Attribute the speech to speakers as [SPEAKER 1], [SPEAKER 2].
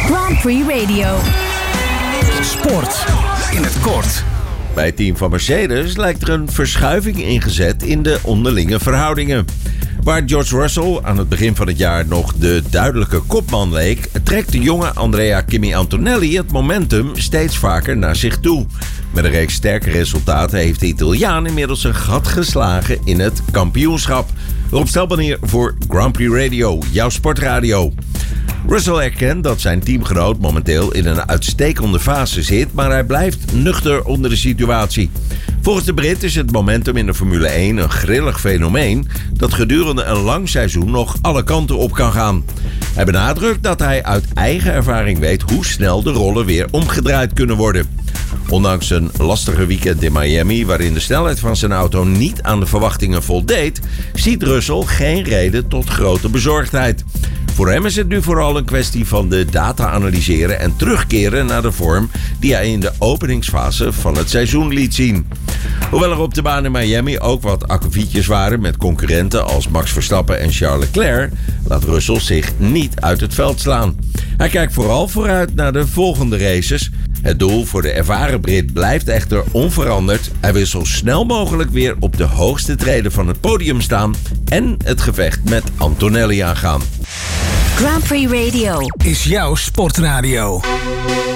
[SPEAKER 1] Grand Prix Radio.
[SPEAKER 2] Sport in het kort.
[SPEAKER 3] Bij het team van Mercedes lijkt er een verschuiving ingezet in de onderlinge verhoudingen. Waar George Russell aan het begin van het jaar nog de duidelijke kopman leek, trekt de jonge Andrea Kimi Antonelli het momentum steeds vaker naar zich toe. Met een reeks sterke resultaten heeft de Italiaan inmiddels een gat geslagen in het kampioenschap. Rob Stelbanier voor Grand Prix Radio, jouw sportradio. Russell erkent dat zijn teamgenoot momenteel in een uitstekende fase zit, maar hij blijft nuchter onder de situatie. Volgens de Brit is het momentum in de Formule 1 een grillig fenomeen dat gedurende een lang seizoen nog alle kanten op kan gaan. Hij benadrukt dat hij uit eigen ervaring weet hoe snel de rollen weer omgedraaid kunnen worden. Ondanks een lastige weekend in Miami, waarin de snelheid van zijn auto niet aan de verwachtingen voldeed, ziet Russell geen reden tot grote bezorgdheid. Voor hem is het nu vooral een kwestie van de data analyseren en terugkeren naar de vorm die hij in de openingsfase van het seizoen liet zien. Hoewel er op de baan in Miami ook wat akkefietjes waren met concurrenten als Max Verstappen en Charles Leclerc, laat Russell zich niet uit het veld slaan. Hij kijkt vooral vooruit naar de volgende races. Het doel voor de ervaren Brit blijft echter onveranderd. Hij wil zo snel mogelijk weer op de hoogste treden van het podium staan en het gevecht met Antonelli aangaan.
[SPEAKER 1] Grand Prix Radio
[SPEAKER 2] is jouw sportradio.